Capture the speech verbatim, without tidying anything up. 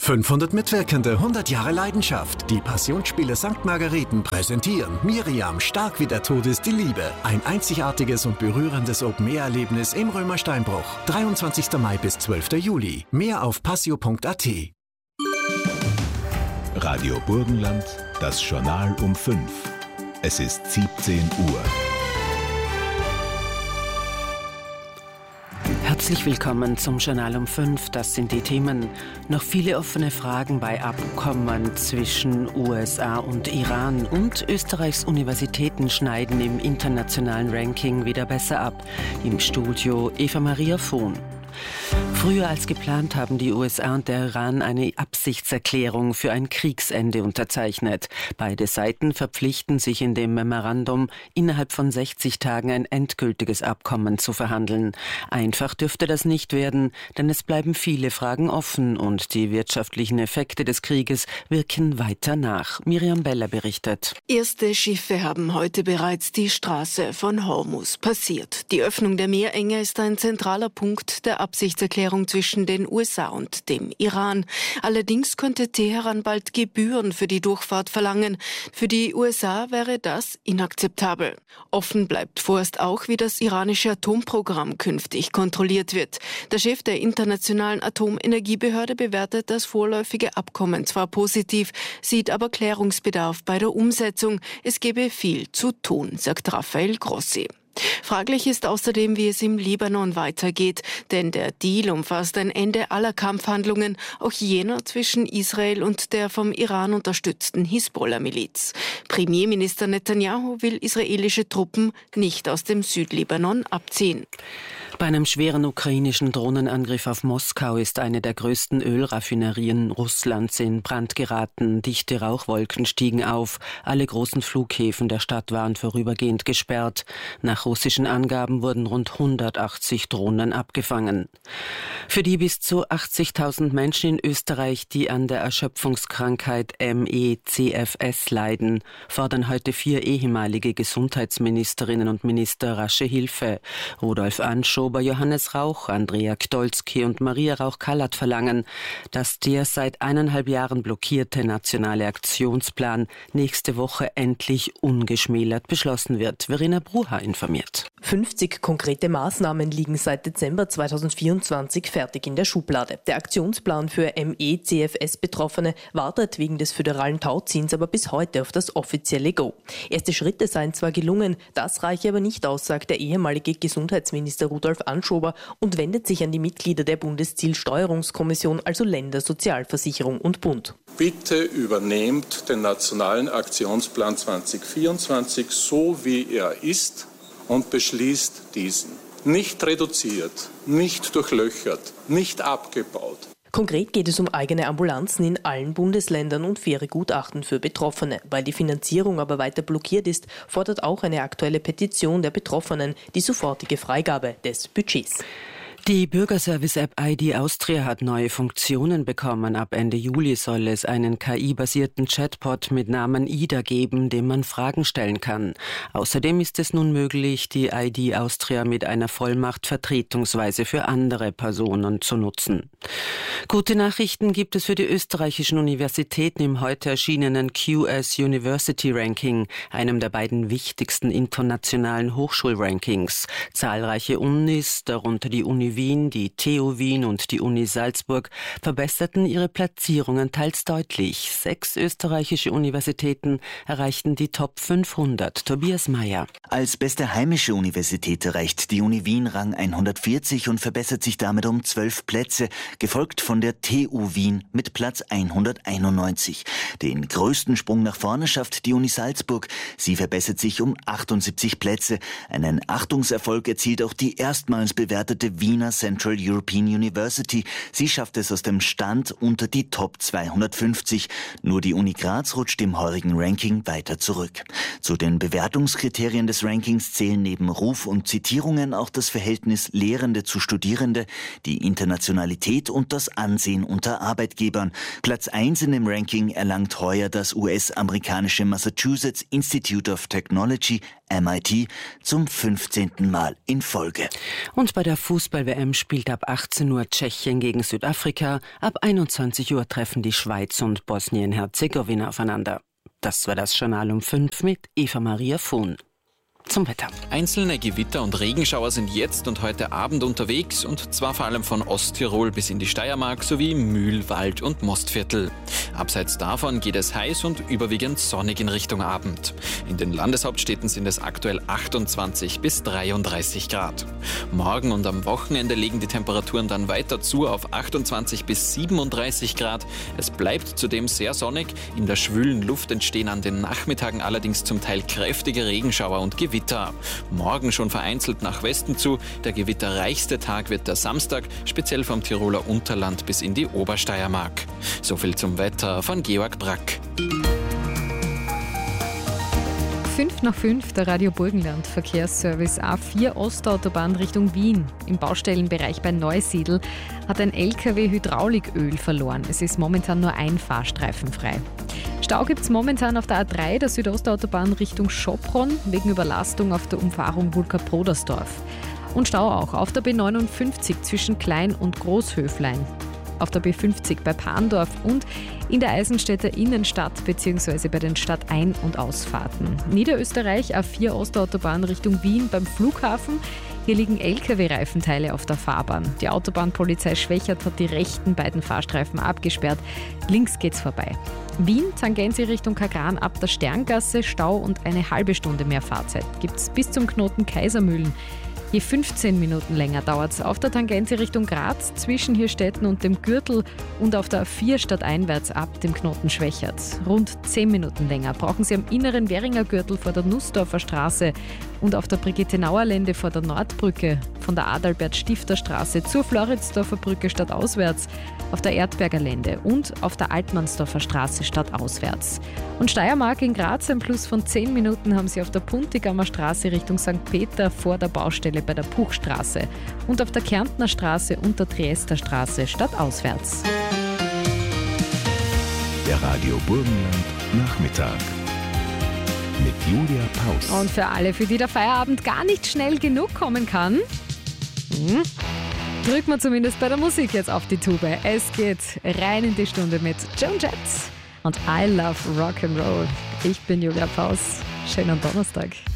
fünfhundert Mitwirkende, hundert Jahre Leidenschaft. Die Passionsspiele Sankt Margareten präsentieren Miriam, stark wie der Tod ist die Liebe. Ein einzigartiges und berührendes Open-Air-Erlebnis im Römersteinbruch. dreiundzwanzigster Mai bis zwölfter Juli. Mehr auf passio punkt a t. Radio Burgenland, das Journal um fünf. Es ist siebzehn Uhr. Herzlich willkommen zum Journal um fünf. Das sind die Themen. Noch viele offene Fragen bei Abkommen zwischen U S A und Iran. Und Österreichs Universitäten schneiden im internationalen Ranking wieder besser ab. Im Studio Eva Maria Vohn. Früher als geplant haben die U S A und der Iran eine Absichtserklärung für ein Kriegsende unterzeichnet. Beide Seiten verpflichten sich in dem Memorandum, innerhalb von sechzig Tagen ein endgültiges Abkommen zu verhandeln. Einfach dürfte das nicht werden, denn es bleiben viele Fragen offen und die wirtschaftlichen Effekte des Krieges wirken weiter nach. Miriam Beller berichtet. Erste Schiffe haben heute bereits die Straße von Hormuz passiert. Die Öffnung der Meerenge ist ein zentraler Punkt der Absichtserklärung zwischen den U S A und dem Iran. Allerdings könnte Teheran bald Gebühren für die Durchfahrt verlangen. Für die U S A wäre das inakzeptabel. Offen bleibt vorerst auch, wie das iranische Atomprogramm künftig kontrolliert wird. Der Chef der Internationalen Atomenergiebehörde bewertet das vorläufige Abkommen zwar positiv, sieht aber Klärungsbedarf bei der Umsetzung. Es gebe viel zu tun, sagt Rafael Grossi. Fraglich ist außerdem, wie es im Libanon weitergeht, denn der Deal umfasst ein Ende aller Kampfhandlungen, auch jener zwischen Israel und der vom Iran unterstützten Hisbollah-Miliz. Premierminister Netanyahu will israelische Truppen nicht aus dem Südlibanon abziehen. Bei einem schweren ukrainischen Drohnenangriff auf Moskau ist eine der größten Ölraffinerien Russlands in Brand geraten. Dichte Rauchwolken stiegen auf. Alle großen Flughäfen der Stadt waren vorübergehend gesperrt. Nach russischen Angaben wurden rund hundertachtzig Drohnen abgefangen. Für die bis zu achtzigtausend Menschen in Österreich, die an der Erschöpfungskrankheit M E C F S leiden, fordern heute vier ehemalige Gesundheitsministerinnen und Minister rasche Hilfe. Rudolf Anschober, Johannes Rauch, Andrea Gdolski und Maria Rauch-Kallert verlangen, dass der seit eineinhalb Jahren blockierte nationale Aktionsplan nächste Woche endlich ungeschmälert beschlossen wird. Verena Bruha informiert. fünfzig konkrete Maßnahmen liegen seit Dezember zweitausendvierundzwanzig fertig in der Schublade. Der Aktionsplan für M E C F S-Betroffene wartet wegen des föderalen Tauziehens aber bis heute auf das offizielle Go. Erste Schritte seien zwar gelungen, das reiche aber nicht aus, sagt der ehemalige Gesundheitsminister Rudolf Anschober und wendet sich an die Mitglieder der Bundeszielsteuerungskommission, also Länder, Sozialversicherung und Bund. Bitte übernehmt den Nationalen Aktionsplan zweitausendvierundzwanzig so, wie er ist, und beschließt diesen. Nicht reduziert, nicht durchlöchert, nicht abgebaut. Konkret geht es um eigene Ambulanzen in allen Bundesländern und faire Gutachten für Betroffene. Weil die Finanzierung aber weiter blockiert ist, fordert auch eine aktuelle Petition der Betroffenen die sofortige Freigabe des Budgets. Die Bürgerservice-App I D Austria hat neue Funktionen bekommen. Ab Ende Juli soll es einen K I-basierten Chatbot mit Namen Ida geben, dem man Fragen stellen kann. Außerdem ist es nun möglich, die I D Austria mit einer Vollmacht vertretungsweise für andere Personen zu nutzen. Gute Nachrichten gibt es für die österreichischen Universitäten im heute erschienenen Q S University Ranking, einem der beiden wichtigsten internationalen Hochschulrankings. Zahlreiche Unis, darunter die Uni Wien, die T U Wien und die Uni Salzburg verbesserten ihre Platzierungen teils deutlich. Sechs österreichische Universitäten erreichten die Top fünfhundert. Tobias Mayer. Als beste heimische Universität erreicht die Uni Wien Rang hundertvierzig und verbessert sich damit um zwölf Plätze, gefolgt von der T U Wien mit Platz hunderteinundneunzig. Den größten Sprung nach vorne schafft die Uni Salzburg. Sie verbessert sich um achtundsiebzig Plätze. Einen Achtungserfolg erzielt auch die erstmals bewertete Wiener Central European University. Sie schafft es aus dem Stand unter die Top zweihundertfünfzig. Nur die Uni Graz rutscht im heurigen Ranking weiter zurück. Zu den Bewertungskriterien des Rankings zählen neben Ruf und Zitierungen auch das Verhältnis Lehrende zu Studierende, die Internationalität und das Ansehen unter Arbeitgebern. Platz eins in dem Ranking erlangt heuer das U S-amerikanische Massachusetts Institute of Technology M I T zum fünfzehnten Mal in Folge. Und bei der Fußball-W M spielt ab achtzehn Uhr Tschechien gegen Südafrika, ab einundzwanzig Uhr treffen die Schweiz und Bosnien-Herzegowina aufeinander. Das war das Journal um fünf mit Eva-Maria Fuhn. Zum Wetter. Einzelne Gewitter und Regenschauer sind jetzt und heute Abend unterwegs, und zwar vor allem von Osttirol bis in die Steiermark sowie Mühl, Wald und Mostviertel. Abseits davon geht es heiß und überwiegend sonnig in Richtung Abend. In den Landeshauptstädten sind es aktuell achtundzwanzig bis dreiunddreißig Grad. Morgen und am Wochenende legen die Temperaturen dann weiter zu auf achtundzwanzig bis siebenunddreißig Grad. Es bleibt zudem sehr sonnig. In der schwülen Luft entstehen an den Nachmittagen allerdings zum Teil kräftige Regenschauer und Gewitter. Morgen schon vereinzelt nach Westen zu. Der gewitterreichste Tag wird der Samstag, speziell vom Tiroler Unterland bis in die Obersteiermark. So viel zum Wetter von Georg Brack. fünf nach fünf, der Radio Burgenland Verkehrsservice A vier Ostautobahn Richtung Wien. Im Baustellenbereich bei Neusiedl hat ein L K W Hydrauliköl verloren. Es ist momentan nur ein Fahrstreifen frei. Stau gibt es momentan auf der A drei, der Südostautobahn Richtung Schopron, wegen Überlastung auf der Umfahrung Vulka-Prodersdorf. Und Stau auch auf der B neunundfünfzig zwischen Klein- und Großhöflein, auf der B fünfzig bei Pandorf und in der Eisenstädter Innenstadt bzw. bei den Stadtein- und Ausfahrten. Niederösterreich A vier Ostautobahn Richtung Wien beim Flughafen. Hier liegen L K W-Reifenteile auf der Fahrbahn. Die Autobahnpolizei Schwächert hat die rechten beiden Fahrstreifen abgesperrt. Links geht's vorbei. Wien, Tangensi Richtung Kagran ab der Sterngasse, Stau und eine halbe Stunde mehr Fahrzeit gibt's bis zum Knoten Kaisermühlen. Je fünfzehn Minuten länger dauert es auf der Tangensi Richtung Graz zwischen Hirstetten und dem Gürtel und auf der A vier stadteinwärts ab dem Knoten Schwächert. Rund zehn Minuten länger brauchen Sie am inneren Währinger Gürtel vor der Nussdorfer Straße und auf der Brigitte-Nauer Lände vor der Nordbrücke, von der Adalbert-Stifter-Straße zur Floridsdorfer Brücke stadtauswärts, auf der Erdberger Lände und auf der Altmannsdorfer Straße stadtauswärts. Und Steiermark in Graz ein Plus von zehn Minuten haben Sie auf der Puntigammer Straße Richtung Sankt Peter vor der Baustelle bei der Puchstraße und auf der Kärntner Straße und der Triester Straße stadtauswärts. Der Radio Burgenland Nachmittag mit Julia Paus. Und für alle, für die der Feierabend gar nicht schnell genug kommen kann, hm, drückt man zumindest bei der Musik jetzt auf die Tube. Es geht rein in die Stunde mit Joan Jett und I Love Rock'n'Roll. Ich bin Julia Paus. Schönen Donnerstag.